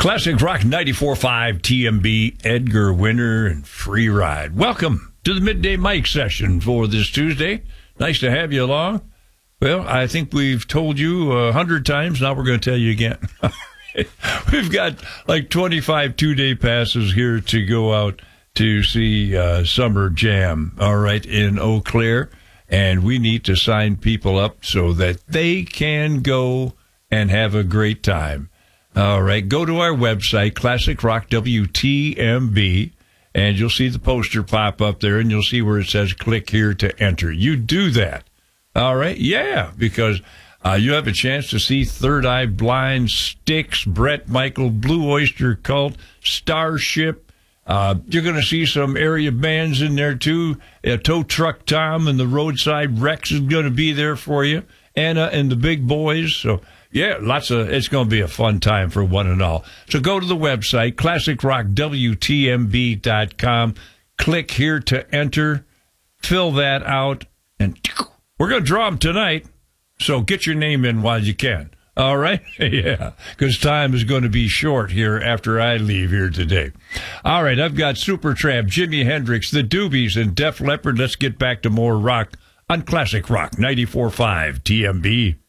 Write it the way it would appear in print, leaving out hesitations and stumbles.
Classic Rock 94.5 TMB, Edgar Winter, and Free Ride. Welcome to the Midday Mike session for this Tuesday. Nice to have you along. Well, I think we've told you 100 times. Now we're going to tell you again. We've got like 25 two-day passes here to go out to see Summer Jam, all right, in Eau Claire. And we need to sign people up so that they can go and have a great time. All right, go to our website, Classic Rock WTMB, and you'll see the poster pop up there, and you'll see where it says click here to enter. You do that. All right, yeah, because you have a chance to see Third Eye Blind, Styx, Bret Michael, Blue Oyster Cult, Starship. You're going to see some area bands in there, too. Tow Truck Tom and the Roadside Rex is going to be there for you. Anna and the Big Boys. So, yeah, it's going to be a fun time for one and all. So go to the website, classicrockwtmb.com. Click here to enter. Fill that out. And we're going to draw them tonight. So get your name in while you can. All right? Yeah, because time is going to be short here after I leave here today. All right, I've got Supertramp, Jimi Hendrix, The Doobies, and Def Leppard. Let's get back to more rock on Classic Rock 94.5 TMB.